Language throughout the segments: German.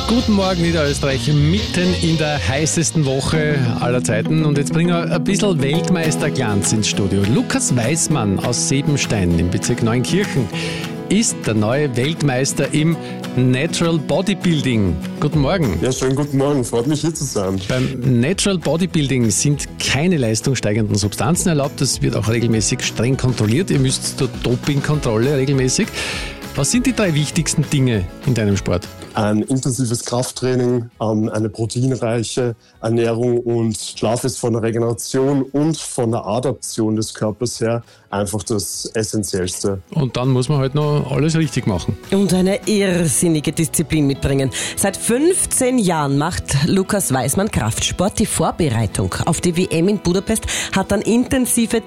Guten Morgen Niederösterreich, mitten in der heißesten Woche aller Zeiten. Und jetzt bringen wir ein bisschen Weltmeisterglanz ins Studio. Lukas Weismann aus Sebenstein im Bezirk Neunkirchen ist der neue Weltmeister im Natural Bodybuilding. Guten Morgen. Ja, schönen guten Morgen. Freut mich, hier zu sein. Beim Natural Bodybuilding sind keine leistungssteigernden Substanzen erlaubt. Das wird auch regelmäßig streng kontrolliert. Ihr müsst zur Dopingkontrolle regelmäßig. Was sind die 3 wichtigsten Dinge in deinem Sport? Ein intensives Krafttraining, eine proteinreiche Ernährung und Schlaf ist von der Regeneration und von der Adaption des Körpers her einfach das Essentiellste. Und dann muss man halt noch alles richtig machen. Und eine irrsinnige Disziplin mitbringen. Seit 15 Jahren macht Lukas Weismann Kraftsport. Die Vorbereitung auf die WM in Budapest hat dann intensive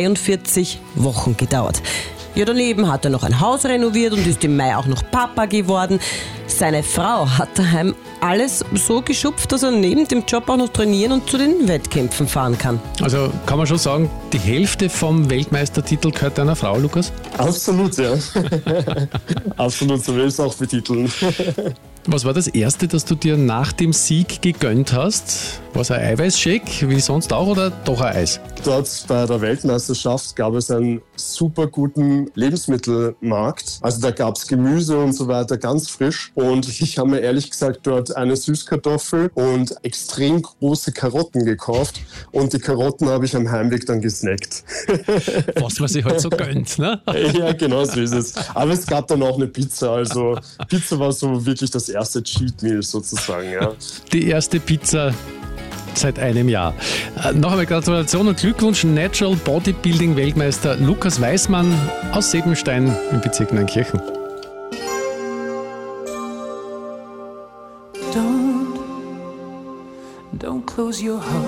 42 Wochen gedauert. Ja, daneben hat er noch ein Haus renoviert und ist im Mai auch noch Papa geworden. Seine Frau hat daheim alles so geschupft, dass er neben dem Job auch noch trainieren und zu den Wettkämpfen fahren kann. Also kann man schon sagen, die Hälfte vom Weltmeistertitel gehört deiner Frau, Lukas? Absolut, ja. Absolut, so will ich es auch betiteln. Was war das Erste, das du dir nach dem Sieg gegönnt hast? War es ein Eiweißshake, wie sonst auch, oder doch ein Eis? Dort bei der Weltmeisterschaft gab es einen super guten Lebensmittelmarkt. Also da gab es Gemüse und so weiter, ganz frisch. Und ich habe mir ehrlich gesagt dort eine Süßkartoffel und extrem große Karotten gekauft. Und die Karotten habe ich am Heimweg dann gesnackt. Was man sich halt so gönnt, ne? Ja, genau so ist es. Aber es gab dann auch eine Pizza. Also Pizza war so wirklich das erste Cheat Meal sozusagen, ja. Die erste Pizza seit einem Jahr. Noch einmal Gratulation und Glückwunsch, Natural Bodybuilding Weltmeister Lukas Weismann aus Sebenstein im Bezirk Neunkirchen. Don't close your heart.